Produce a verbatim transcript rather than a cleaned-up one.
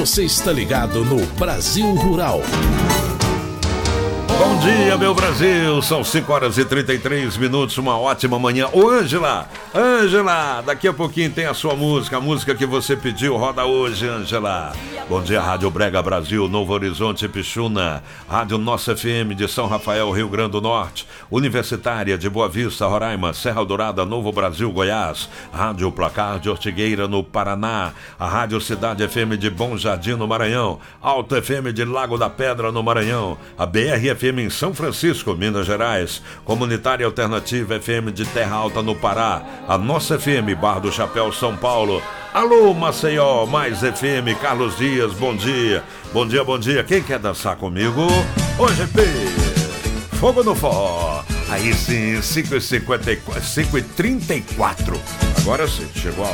Você está ligado no Brasil Rural. Bom dia, meu Brasil, são cinco horas e trinta e três minutos, uma ótima manhã. Ô Ângela, Ângela, daqui a pouquinho tem a sua música, a música que você pediu, roda hoje, Ângela. Bom dia, Rádio Brega Brasil, Novo Horizonte, Pixuna, Rádio Nossa F M de São Rafael, Rio Grande do Norte, Universitária de Boa Vista, Roraima, Serra Dourada, Novo Brasil, Goiás, Rádio Placar de Ortigueira, no Paraná, a Rádio Cidade F M de Bom Jardim, no Maranhão, Alto F M de Lago da Pedra, no Maranhão, a B R F M em São Francisco, Minas Gerais, Comunitária Alternativa F M de Terra Alta, no Pará, a Nossa F M, Barra do Chapéu, São Paulo. Alô, Maceió, Mais F M, Carlos Dias, bom dia, bom dia, bom dia. Quem quer dançar comigo? Ô G P, fogo no forró. Aí sim, cinco e trinta e quatro. Agora sim, chegou a